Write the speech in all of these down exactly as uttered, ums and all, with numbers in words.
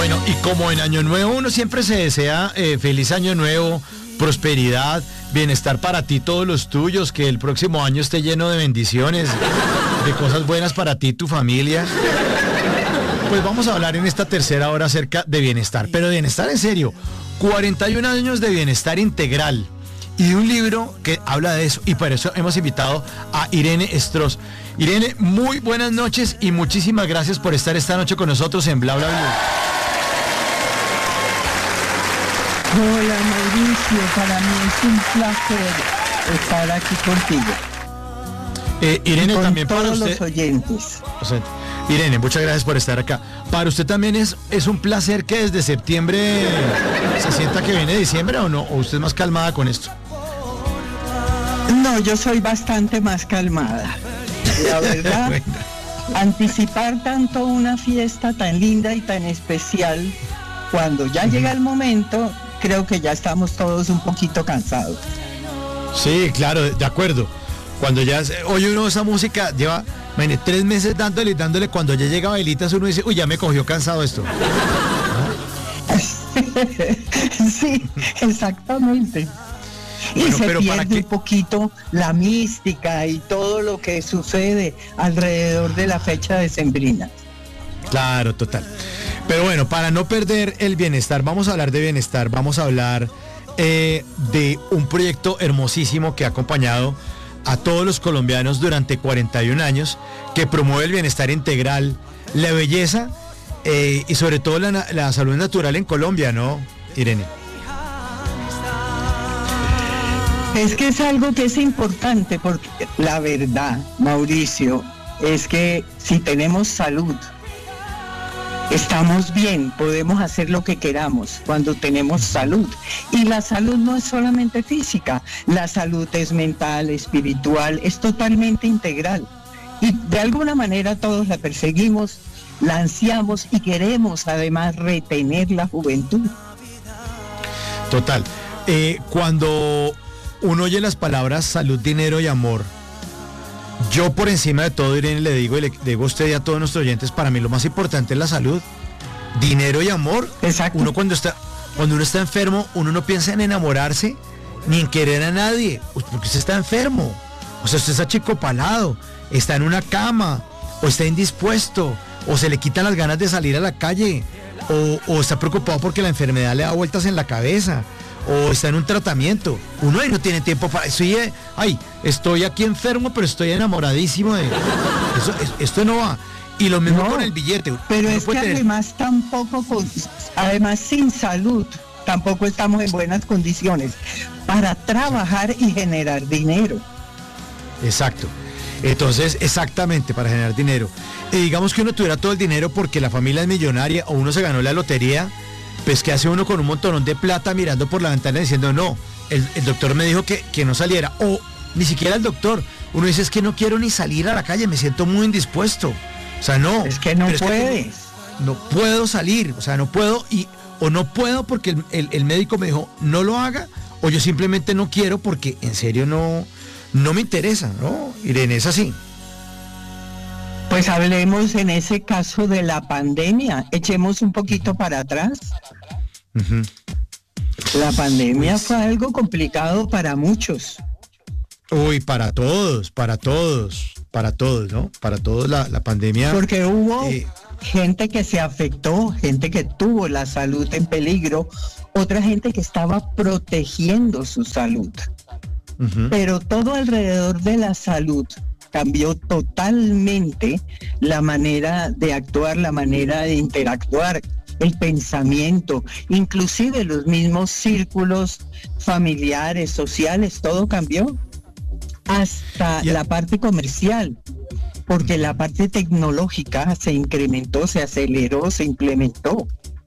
Bueno, y como en Año Nuevo uno siempre se desea eh, feliz Año Nuevo, prosperidad, bienestar para ti, todos los tuyos, que el próximo año esté lleno de bendiciones, de cosas buenas para ti y tu familia. Pues vamos a hablar en esta tercera hora acerca de bienestar, pero de bienestar en serio. cuarenta y un años de bienestar integral y de un libro que habla de eso, y por eso hemos invitado a Irene Stross. Irene, muy buenas noches y muchísimas gracias por estar esta noche con nosotros en Bla Bla Bla. Hola Mauricio, para mí es un placer estar aquí contigo. Eh, Irene, con también para todos usted, los oyentes. o sea, Irene, muchas gracias por estar acá. Para usted también es, es un placer que desde septiembre se sienta que viene diciembre, ¿o no? ¿O usted es más calmada con esto? No, yo soy bastante más calmada. La verdad, bueno. Anticipar tanto una fiesta tan linda y tan especial, cuando ya llega el momento, creo que ya estamos todos un poquito cansados. Sí, claro, de acuerdo. Cuando ya oye uno esa música, lleva mire, tres meses dándole y dándole, cuando ya llega Velitas uno dice, uy, ya me cogió cansado esto. Sí, exactamente. Y bueno, se pierde un poquito la mística y todo lo que sucede alrededor de la fecha decembrina. Claro, total. Pero bueno, para no perder el bienestar, vamos a hablar de bienestar, vamos a hablar eh, de un proyecto hermosísimo que ha acompañado a todos los colombianos durante cuarenta y un años, que promueve el bienestar integral, la belleza eh, y sobre todo la, la salud natural en Colombia, ¿no, Irene? Es que es algo que es importante, porque la verdad, Mauricio, es que si tenemos salud, estamos bien, podemos hacer lo que queramos cuando tenemos salud. Y la salud no es solamente física, la salud es mental, espiritual, es totalmente integral. Y de alguna manera todos la perseguimos, la ansiamos y queremos además retener la juventud. Total. Eh, cuando uno oye las palabras salud, dinero y amor, yo por encima de todo, Irene, le digo y le digo a usted y a todos nuestros oyentes, para mí lo más importante es la salud, dinero y amor. Exacto. Uno cuando está, cuando uno está enfermo, uno no piensa en enamorarse ni en querer a nadie, porque usted está enfermo. O sea, usted está achicopalado, está en una cama, o está indispuesto, o se le quitan las ganas de salir a la calle, o, o está preocupado porque la enfermedad le da vueltas en la cabeza, o está en un tratamiento. Uno ahí no tiene tiempo para eso. Ay, estoy aquí enfermo, pero estoy enamoradísimo de eso. Es, esto no va. Y lo mismo no, con el billete. Pero es que tener... además tampoco, con, además sin salud, tampoco estamos en buenas condiciones para trabajar y generar dinero. Exacto. Entonces, exactamente, para generar dinero. Y digamos que uno tuviera todo el dinero porque la familia es millonaria o uno se ganó la lotería. Pues ¿qué hace uno con un montón de plata mirando por la ventana diciendo no, el, el doctor me dijo que, que no saliera? O ni siquiera el doctor, uno dice es que no quiero ni salir a la calle, me siento muy indispuesto. O sea, no. Es que no puedes. Es que no, no puedo salir, o sea, no puedo, y o no puedo porque el, el, el médico me dijo no lo haga, o yo simplemente no quiero porque en serio no, no me interesa, ¿no? Irene, es así. Pues hablemos en ese caso de la pandemia, echemos un poquito para atrás. Uh-huh. La pandemia fue algo complicado para muchos. Uy, para todos, para todos, para todos, ¿no? Para todos la, la pandemia. Porque hubo eh, gente que se afectó, gente que tuvo la salud en peligro, otra gente que estaba protegiendo su salud. Uh-huh. Pero todo alrededor de la salud cambió totalmente la manera de actuar, la manera de interactuar, el pensamiento, inclusive los mismos círculos familiares, sociales, todo cambió, hasta yeah. la parte comercial, porque la parte tecnológica se incrementó, se aceleró, se implementó.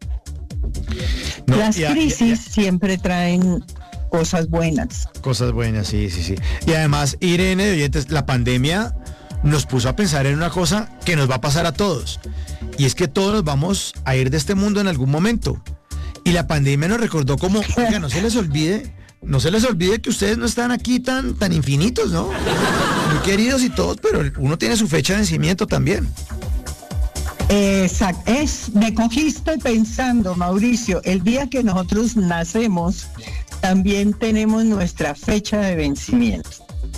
No, Las yeah, crisis yeah, yeah. siempre traen cosas buenas. Cosas buenas, sí, sí, sí. Y además, Irene, de oyentes, la pandemia nos puso a pensar en una cosa que nos va a pasar a todos. Y es que todos nos vamos a ir de este mundo en algún momento. Y la pandemia nos recordó como, oiga, no se les olvide, no se les olvide que ustedes no están aquí tan, tan infinitos, ¿no? Muy queridos y todos, pero uno tiene su fecha de vencimiento también. Exacto, es, me cogiste pensando, Mauricio, el día que nosotros nacemos, también tenemos nuestra fecha de vencimiento.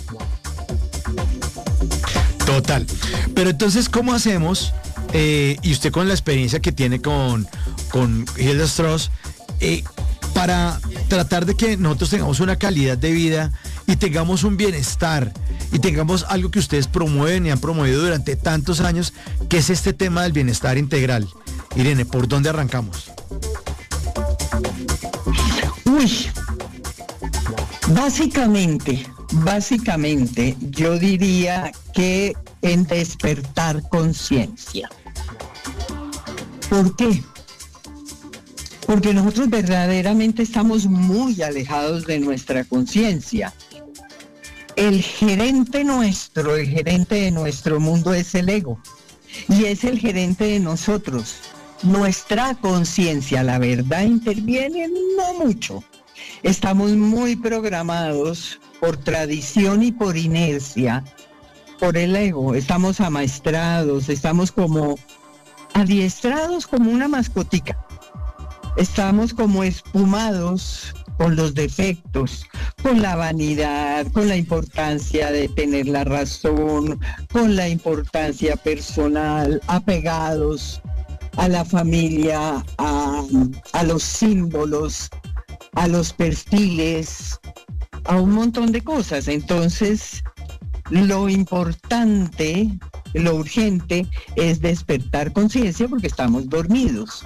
Total. Pero entonces, ¿cómo hacemos? Eh, y usted con la experiencia que tiene con, con Hilda Strauss, eh, para tratar de que nosotros tengamos una calidad de vida y tengamos un bienestar y tengamos algo que ustedes promueven y han promovido durante tantos años, que es este tema del bienestar integral. Irene, ¿por dónde arrancamos? Uy, básicamente, básicamente yo diría que en despertar conciencia. ¿Por qué? Porque nosotros verdaderamente estamos muy alejados de nuestra conciencia. El gerente nuestro, el gerente de nuestro mundo es el ego. Y es el gerente de nosotros. Nuestra conciencia, la verdad, interviene no mucho. Estamos muy programados por tradición y por inercia, por el ego. Estamos amaestrados, estamos como adiestrados como una mascotica. Estamos como espumados con los defectos, con la vanidad, con la importancia de tener la razón, con la importancia personal, apegados a la familia, a, a los símbolos, a los perfiles, a un montón de cosas. Entonces, lo importante, lo urgente es despertar conciencia porque estamos dormidos.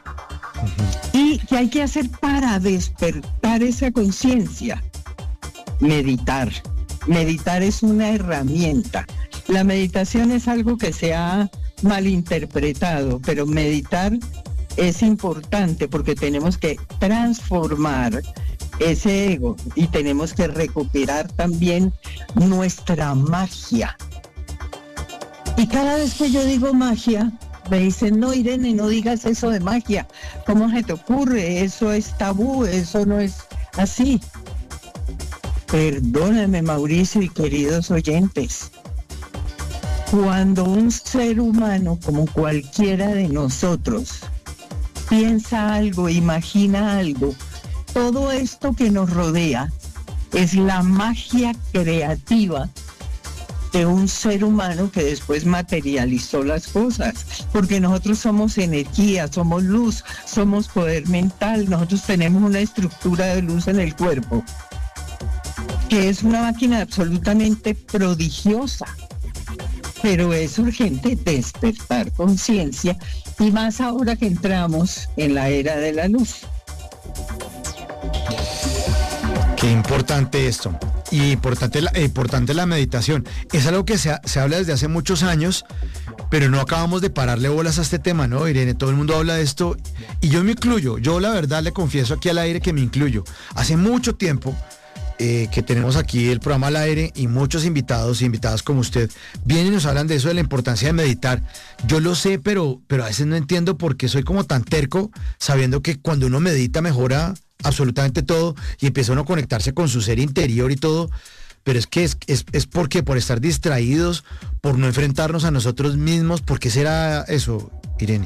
¿Y qué hay que hacer para despertar esa conciencia? Meditar. Meditar es una herramienta. La meditación es algo que se ha malinterpretado, pero meditar es importante porque tenemos que transformar ese ego y tenemos que recuperar también nuestra magia. Y cada vez que yo digo magia, me dicen, no, Irene, no digas eso de magia. ¿Cómo se te ocurre? Eso es tabú, eso no es así. Perdóname, Mauricio y queridos oyentes. Cuando un ser humano, como cualquiera de nosotros, piensa algo, imagina algo, todo esto que nos rodea es la magia creativa de un ser humano que después materializó las cosas, porque nosotros somos energía, somos luz, somos poder mental, nosotros tenemos una estructura de luz en el cuerpo, que es una máquina absolutamente prodigiosa, pero es urgente despertar conciencia, y más ahora que entramos en la era de la luz. Qué importante esto. Y importante la, importante la meditación. Es algo que se, se habla desde hace muchos años, pero no acabamos de pararle bolas a este tema, ¿no, Irene? Todo el mundo habla de esto y yo me incluyo. Yo la verdad le confieso aquí al aire que me incluyo. Hace mucho tiempo eh, que tenemos aquí el programa al aire y muchos invitados y invitadas como usted vienen y nos hablan de eso, de la importancia de meditar. Yo lo sé, pero, pero a veces no entiendo por qué soy como tan terco, sabiendo que cuando uno medita mejora absolutamente todo y empieza uno a conectarse con su ser interior y todo, pero es que es, es, es porque por estar distraídos, por no enfrentarnos a nosotros mismos. ¿Por qué será eso, Irene?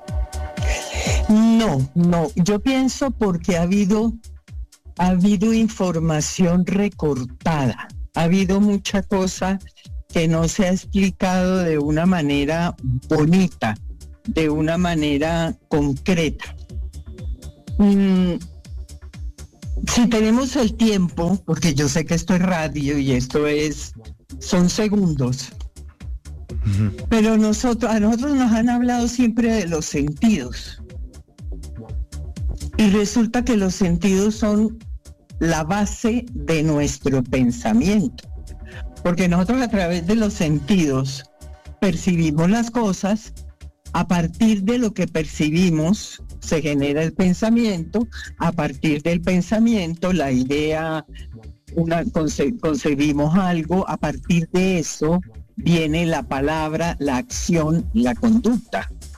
No, no, yo pienso porque ha habido, ha habido información recortada, ha habido mucha cosa que no se ha explicado de una manera bonita, de una manera concreta. Mm, Si tenemos el tiempo, porque yo sé que esto es radio y esto es, son segundos, uh-huh. pero nosotros, a nosotros nos han hablado siempre de los sentidos. Y resulta que los sentidos son la base de nuestro pensamiento. Porque nosotros a través de los sentidos percibimos las cosas, a partir de lo que percibimos se genera el pensamiento, a partir del pensamiento la idea, una, conce, concebimos algo, a partir de eso viene la palabra, la acción, la conducta.